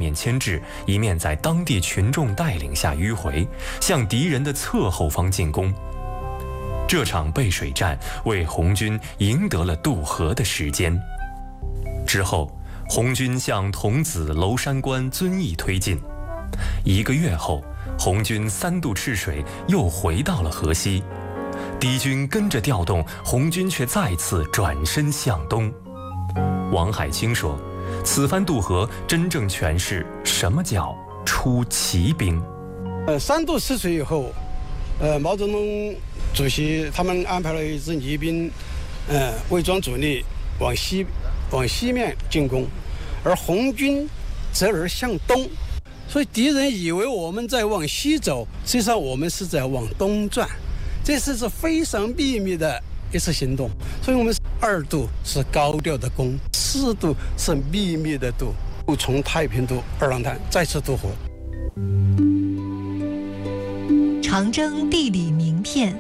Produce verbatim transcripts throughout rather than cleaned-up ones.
面牵制，一面在当地群众带领下迂回，向敌人的侧后方进攻。这场背水战为红军赢得了渡河的时间。之后，红军向桐梓、娄山关遵义推进。一个月后，红军三渡赤水，又回到了河西。敌军跟着调动，红军却再次转身向东。王海清说，此番渡河真正诠释什么叫出奇兵。 呃，三渡赤水以后，呃，毛泽东主席他们安排了一支泥兵，呃，伪装主力往西往西面进攻，而红军则而向东，所以敌人以为我们在往西走，实际上我们是在往东转。这次是非常秘密的一次行动，所以我们二渡是高调的攻，四渡是秘密的渡，从太平渡二郎滩再次渡河。 长征地理名片。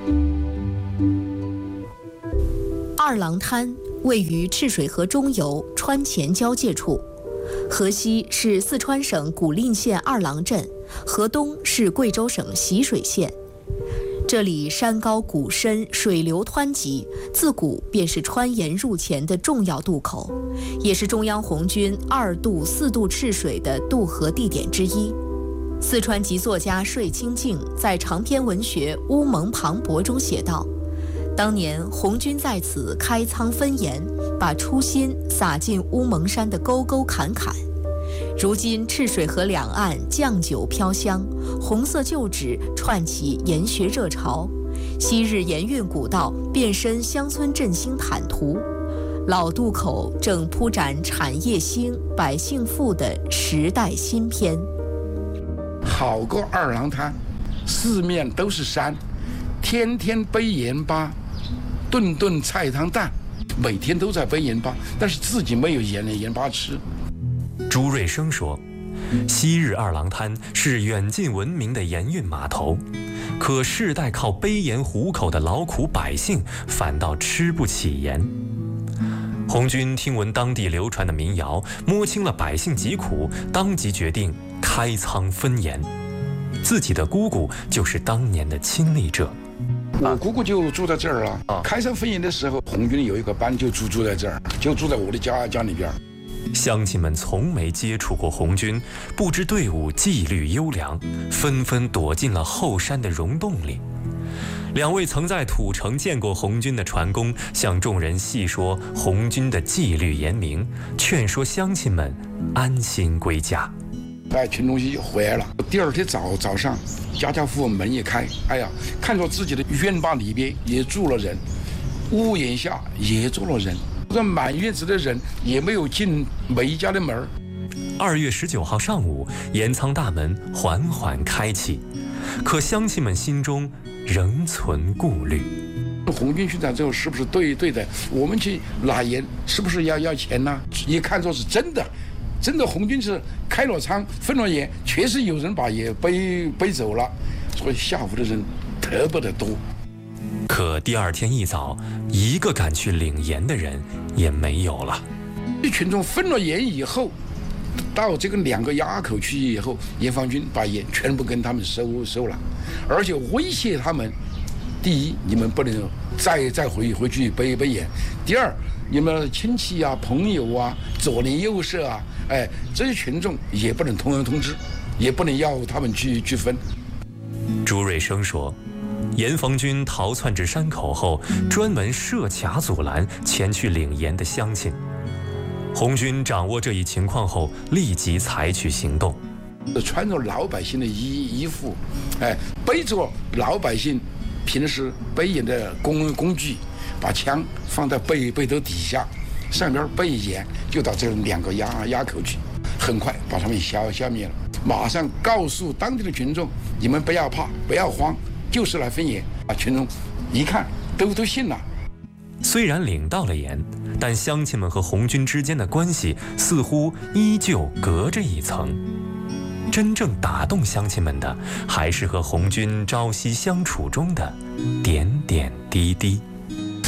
二郎滩位于赤水河中游川黔交界处，河西是四川省古蔺县二郎镇，河东是贵州省习水县。这里山高谷深，水流湍急，自古便是川盐入黔的重要渡口，也是中央红军二渡、四渡赤水的渡河地点之一。四川籍作家税清静在长篇文学《乌蒙磅礴》中写道：当年红军在此开仓分盐，把初心撒进乌蒙山的沟沟坎坎。如今赤水河两岸酱酒飘香，红色旧址串起盐学热潮，昔日盐运古道变身乡村振兴坦途，老渡口正铺展产业兴、百姓富的时代新篇。 好过二郎滩，四面都是山，天天背盐巴，顿顿菜汤蛋，每天都在背盐巴，但是自己没有盐盐巴吃。 朱瑞生说，昔日二郎滩是远近闻名的盐运码头，可世代靠背盐糊口的劳苦百姓反倒吃不起盐。红军听闻当地流传的民谣，摸清了百姓疾苦，当即决定开仓分盐。自己的姑姑就是当年的亲历者。 我姑姑就住在这儿了。啊、开仓分盐的时候，红军有一个班就住住在这儿，就住在我的家家里边。 乡亲们从没接触过红军，不知队伍纪律优良，纷纷躲进了后山的溶洞里。两位曾在土城见过红军的船工向众人细说红军的纪律严明，劝说乡亲们安心归家。 哎，群众就回来了。第二天早早上，家家户户门一开，哎呀，看着自己的院坝里边也住了人，屋檐下也住了人。这满院子的人也没有进每一家的门。 二月十九号上午，盐仓大门缓缓开启，可乡亲们心中仍存顾虑。 红军军长之后是不是对对的？我们去拿盐是不是要要钱呢？一看作是真的，真的红军是开了仓分了盐，确实有人把盐背背走了，所以下午的人特别的多。 可第二天一早，一个敢去领盐的人也没有了。 一群众分了盐以后，到这个两个垭口去以后，盐防军把盐全部跟他们收收了，而且威胁他们：第一，你们不能再再回回去背背盐；第二，你们亲戚啊、朋友啊、左邻右舍啊，哎，这些群众也不能通人通知，也不能要他们去去分。 朱瑞生说，盐防军逃窜至山口后，专门设卡阻拦前去领盐的乡亲。红军掌握这一情况后，立即采取行动， 穿着老百姓的衣衣服，哎，背着老百姓平时背盐的工工具，把枪放在背背头底下，上边背盐，就到这两个垭垭口去，很快把他们消消灭了。马上告诉当地的群众，你们不要怕，不要慌，就是来分盐。啊，群众一看都都信了。 虽然领到了盐，但乡亲们和红军之间的关系似乎依旧隔着一层。真正打动乡亲们的，还是和红军朝夕相处中的点点滴滴。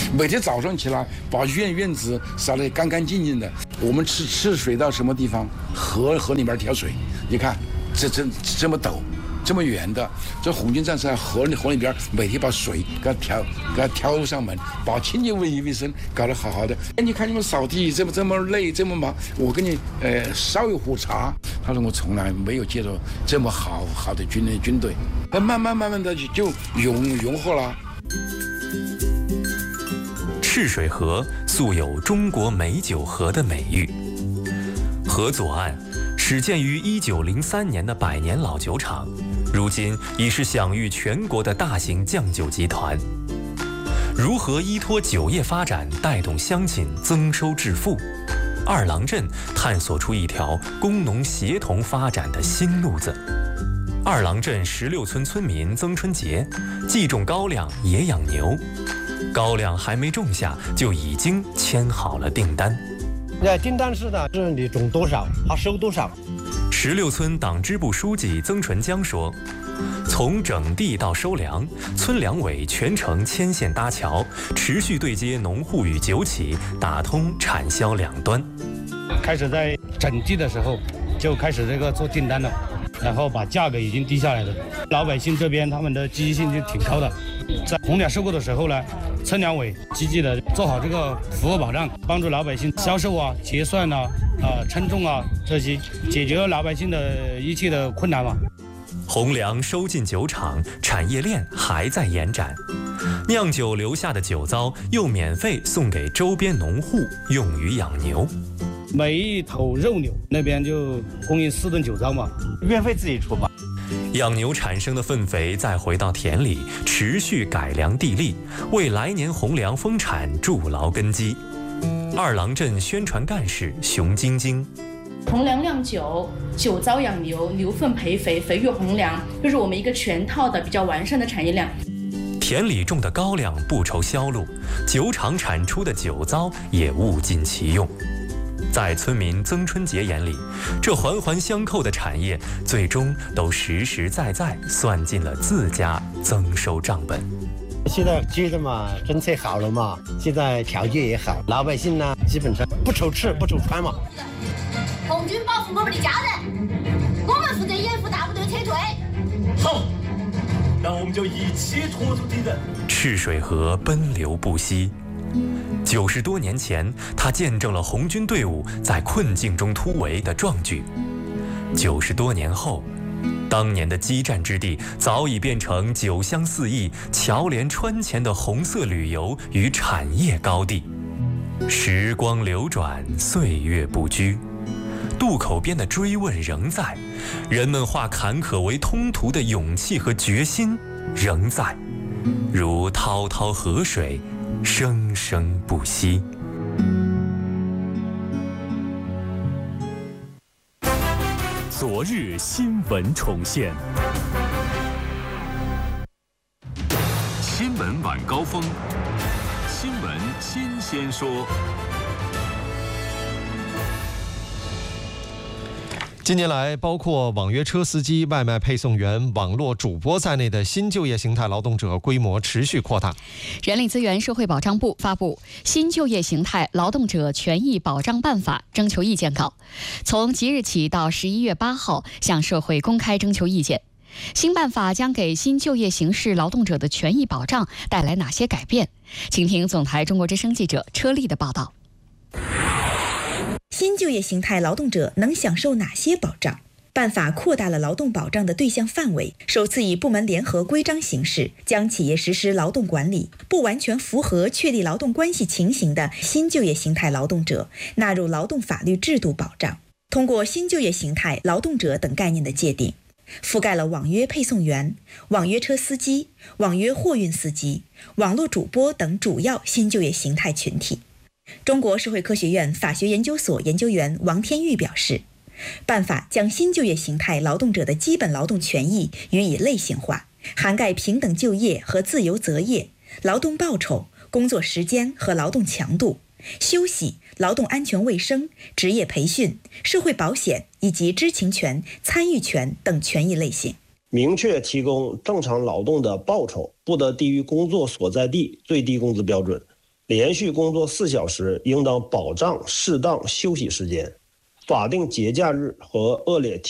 每天早上起来把院院子扫得干干净净的。我们吃吃水到什么地方？河河里面挑水，你看这这这么陡。这么远的，这红军战士在河里河里边，每天把水给它挑，给它挑上门，把清洁卫卫生搞得好好的。哎，你看你们扫地这么这么累，这么忙，我给你呃烧一壶茶。他说我从来没有见到这么好好的军军队，那慢慢慢慢的就融融合了。 赤水河素有中国美酒河的美誉，河左岸始建于一九零三年的百年老酒厂，如今已是享誉全国的大型酱酒集团。如何依托酒业发展带动乡亲增收致富？二郎镇探索出一条工农协同发展的新路子。二郎镇十六村村民曾春杰既种高粱也养牛，高粱还没种下就已经签好了订单。 那订单是的，是你种多少，他收多少。 十六村党支部书记曾纯江说，从整地到收粮，村粮委全程牵线搭桥，持续对接农户与酒企，打通产销两端。 开始在整地的时候就开始这个做订单了，然后把价格已经低下来了。老百姓这边他们的积极性就挺高的，在红粮收购的时候呢，村粮委积极的做好这个服务保障，帮助老百姓销售啊、结算啊、啊称重啊这些，解决了老百姓的一切的困难嘛。 红粮收进酒厂，产业链还在延展，酿酒留下的酒糟又免费送给周边农户，用于养牛。 每一头肉牛那边就供应四吨酒糟嘛，运费自己出吧。 养牛产生的粪肥再回到田里，持续改良地力，为来年红粮丰产筑牢根基。二郎镇宣传干事熊晶晶： 红粮酿酒，酒糟养牛，牛粪培肥，肥育红粮，这是我们一个全套的比较完善的产业链。 田里种的高粱不愁销路，酒厂产出的酒糟也物尽其用。在村民曾春杰眼里，这环环相扣的产业最终都实实在在算进了自家增收账本。 现在接着嘛，政策好了嘛，现在条件也好，老百姓呢基本上不愁吃不愁穿嘛。 红军保护我们的家人，我们负责掩护大部队撤退。 好，那我们就一起拖住敌人。 赤水河奔流不息。九十多年前，他见证了红军队伍在困境中突围的壮举。九十多年后，当年的激战之地早已变成酒香四溢、侨联川前的红色旅游与产业高地。时光流转，岁月不居，渡口边的追问仍在，人们化坎坷为通途的勇气和决心仍在，如滔滔河水，生生不息。 昨日新闻重现，新闻晚高峰，新闻新鲜说。 近年来，包括网约车司机、外卖配送员、网络主播在内的新就业形态劳动者规模持续扩大。 人力资源社会保障部发布《新就业形态劳动者权益保障办法》征求意见稿，从即日起到十一月八号向社会公开征求意见。新办法将给新就业形式劳动者的权益保障带来哪些改变？请听总台中国之声记者车丽的报道。 新就业形态劳动者能享受哪些保障？办法扩大了劳动保障的对象范围，首次以部门联合规章形式，将企业实施劳动管理不完全符合确立劳动关系情形的新就业形态劳动者纳入劳动法律制度保障。通过新就业形态劳动者等概念的界定，覆盖了网约配送员、网约车司机、网约货运司机、网络主播等主要新就业形态群体。中国社会科学院法学研究所研究员王天玉表示，办法将新就业形态劳动者的基本劳动权益予以类型化，涵盖平等就业和自由择业、劳动报酬、工作时间和劳动强度、休息、劳动安全卫生、职业培训、社会保险以及知情权、参与权等权益类型。 明确提供正常劳动的报酬不得低于工作所在地最低工资标准， 连续工作四小时应当保障适当休息时间。法定节假日和恶劣